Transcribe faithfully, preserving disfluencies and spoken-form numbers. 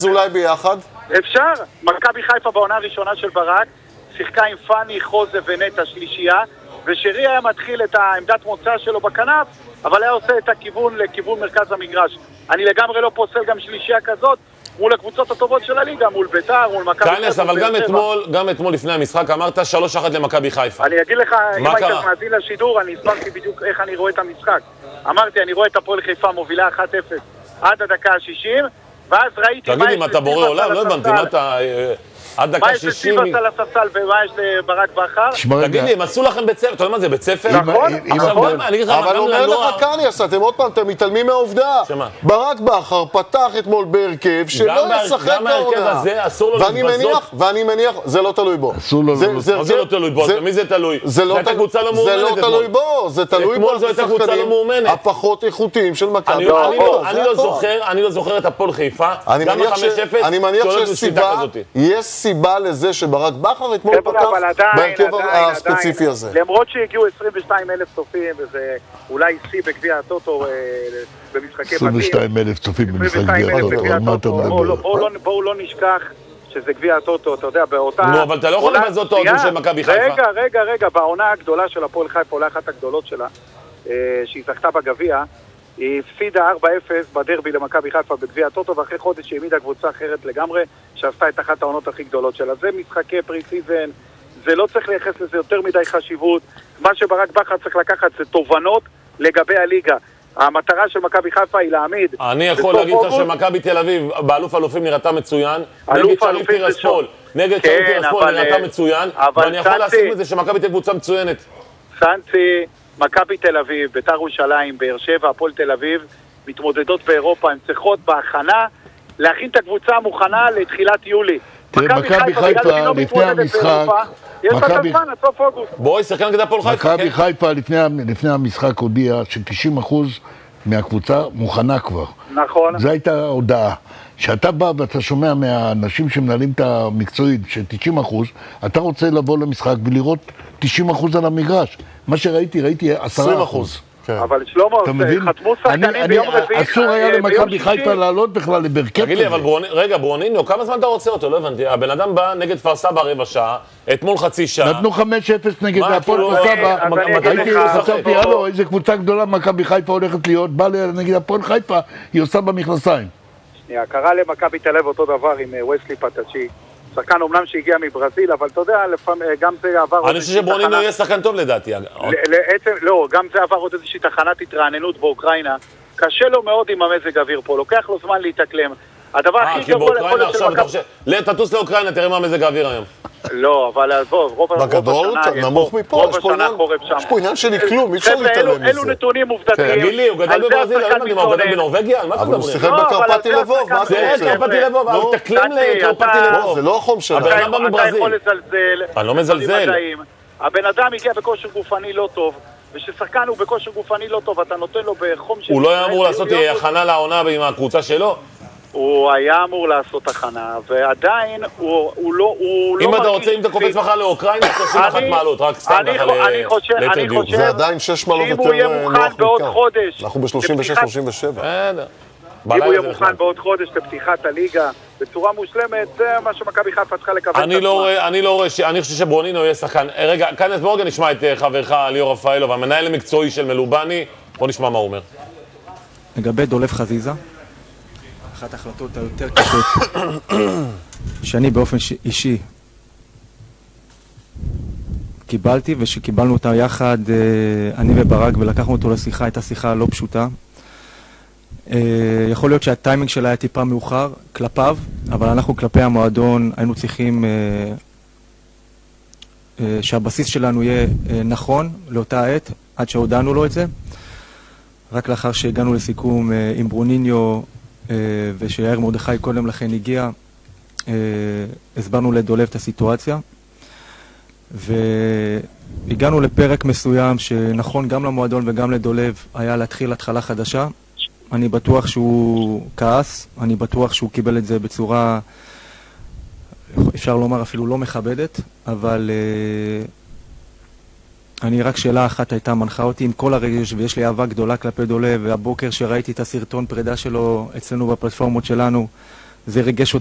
אולי ביחד? אפשר. מכבי חיפה בעונה הראשונה של ברק שיחקה עם פני, חוזה ונטע שלישייה, ושרי היה מתחיל את העמדת מוצא שלו בכנף, אבל היה עושה את הכיוון לכיוון מרכז המגרש. אני לגמרי לא פוסל גם שלישייה כזאת מול הקבוצות הטובות של הליגה, מול בית"ר, מול מכבי חיפה. כנס, אבל גם אתמול, גם אתמול לפני המשחק אמרת שלוש אחת למכבי חיפה. אני אגיד לך, אם היית מאזין לשידור, אני הסברתי בדיוק איך אני רואה את המשחק. אמרתי, אני רואה את הפועל חיפה מובילה אחת אפס עד הדקה ה-שישים, ואז ראיתי... תגיד לי, מה אתה בורא עולם? לא הבנתי, מה אתה... עד דקה שישים... מה יש לסיבס על הספסל ומה יש לברק בכר? תגיד לי, הם עשו לכם בית ספר, אתה יודע מה זה, בית ספר? נכון, נכון. אבל אומר לך קניאס, אתם עוד פעם, אתם מתעלמים מהעובדה. ברק בכר פתח אתמול בהרכב שלא ישחק גם ההרכב הזה, אסור לו להתבזות. ואני מניח, זה לא תלוי בו. אסור לו להתבזות. זה לא תלוי בו, מי זה תלוי? זה הייתה קבוצה לא מאומנת. זה לא תלוי בו, זה תלוי בו. אתמול זו הייתה קבוצה לא מאומנת. הפחות איכותיים של מכבי. אני לא זוכר את הפועל חיפה, גם ה-חמש אפס, שהולך בשיטה כזאת. יש סיבה לזה שברק בכר אתמול פתח בהרכב הספציפי הזה. למרות שהגיעו עשרים ושניים אלף צופים, וזה אולי שיא בגביע הטוטו במשחקי בתים. עשרים ושניים אלף צופים במשחק גביע הטוטו. בואו לא נשכח שזה גביע הטוטו, אתה יודע, באותה... נו, אבל אתה לא יכול לבזות את האוהדים של מכבי חיפה. רגע, רגע, רגע, בעונה הגדולה של הפועל חיפה, עולה אחת הגדולות שלה, שהיא זכתה בגביע, היא הפסידה ארבע אפס בדרבי למכבי חיפה בגביע הטוטו, ואחרי חודש היא העמידה קבוצה אחרת לגמרי, שעשתה את אחת העונות הכי גדולות שלה. זה משחקי פרי-סיזן, זה לא צריך לייחס לזה יותר מדי חשיבות. מה שברק בכר צריך לקחת זה תובנות לגבי הליגה. המטרה של מכבי חיפה היא להעמיד. אני יכול להגיד לך שמכבי תל אביב, באלוף אלופים נראתה מצוין, נגד שאול טירספול, נגד שאול טירספול נראתה מצוין, ואני יכול להסיק מזה שמכבי תל קבוצה מצוינת. סנצי, מכבי תל אביב, בית"ר ירושלים, באר שבע, הפועל תל אביב, מתמודדות באירופה, הן צריכות בהכנה להכין את הקבוצה המוכנה לתחילת יולי. מכבי חיפה לפני המשחק, בואי, שחקן נגד הפועל חיפה. מכבי חיפה לפני המשחק הודיעה ש-תשעים אחוז מהקבוצה מוכנה כבר. נכון. זו הייתה הודעה. שאתה בא ואתה שומע מהאנשים שמנהלים את המקצועית ש-תשעים אחוז, אתה רוצה לבוא למשחק ולראות תשעים אחוז על המגרש. מה שראיתי, ראיתי עשרה אחוז. אבל שלמה, חתמו שחקנים ביום רביעי. אסור היה למכבי חיפה לעלות בכלל לברכת. תגיד לי, אבל רגע, ברוניניו, כמה זמן אתה רוצה אותו? לא הבנתי. הבן אדם בא נגד כפר סבא רבע שעה, אתמול חצי שעה. נתנו חמש אפס נגד הפועל כפר סבא. הייתי חשבתי, הלו, איזה קבוצה גדולה מכבי חיפה הולכת להיות, בא נגד הפועל חיפה, היא עושה במכנסיים. שנייה, קרה למכבי תל אביב אותו דבר עם וסלי פטאצ'י. שחקן אומנם שהגיע מברזיל, אבל אתה יודע, גם זה עבר... אני חושב שברוניניו יהיה שחקן טוב לדעתי. לא, גם זה עבר עוד איזושהי תחנת התרעננות באוקראינה. קשה לו מאוד עם המזג האוויר פה, לוקח לו זמן להתאקלם. הדבר הכי גרוע יכולת של מכבי... תטוס לאוקראינה, תראה מה מזג האוויר היום. לא, אבל עזוב, רוב השנה... בגדול, נמוך מפה, יש פה עניין שלי כלום, אי אפשר להתעלם מזה. אלו נתונים עובדתיים. תגיד לי, הוא גדל בברזיל, הוא גדל בנורווגיה? אבל הוא שיחק בקרפטי לבוב, מה זה קרפטי לבוב? הוא תקלם לקרפטי לבוב. זה לא החום שלו. הבן אדם בא מברזיל. אתה יכול לזלזל. אני לא מזלזל. הבן אדם הגיע בכושר גופני לא טוב, וששחקן הוא בכושר גופני לא טוב, אתה נותן לו בחום של... הוא לא היה אמור לעשות הכנה לעונה עם הקבוצה שלו? הוא היה אמור לעשות הכנה, ועדיין הוא לא... אם אתה רוצה, אם אתה קופץ מחר לאוקראינה, שלושים ואחת מעלות, רק סתם ככה ליתר דיוק. זה עדיין שש מעלות יותר נוח מכאן. אם הוא יהיה מוכן בעוד חודש... אנחנו ב-שלושים ושש שלושים ושבע. אם הוא יהיה מוכן בעוד חודש לפתיחת הליגה בצורה מושלמת, זה מה שמכבי חיפה צריכה לקבל. אני לא רואה, אני לא רואה, אני חושב שברוניניו יהיה שחקן. רגע, כאן בוא רגע נשמע את חברך ליאור רפאלוב, המנהל המקצועי של מלובני. בוא נשמע מה הוא אומר. לגבי דולב חזיזה, אחת ההחלטות היותר קשות שאני באופן אישי קיבלתי, ושקיבלנו אותה יחד, אני וברק, ולקחנו אותו לשיחה, הייתה שיחה לא פשוטה. יכול להיות שהטיימינג שלה היה טיפה מאוחר כלפיו, אבל אנחנו כלפי המועדון היינו צריכים שהבסיס שלנו יהיה נכון לאותה עת, עד שהודענו לו את זה. רק לאחר שהגענו לסיכום עם ברוניניו, ושיאיר מרדכי קודם לכן הגיע, הסברנו לדולב את הסיטואציה, והגענו לפרק מסוים שנכון גם למועדון וגם לדולב היה להתחיל התחלה חדשה. אני בטוח שהוא כעס, אני בטוח שהוא קיבל את זה בצורה, אפשר לומר אפילו לא מכבדת, אבל אני רק שאלה אחת הייתה מנחה אותי עם כל הרגש, ויש לי אהבה גדולה כלפי דולב, והבוקר שראיתי את הסרטון פרידה שלו אצלנו בפלטפורמות שלנו, זה ריגש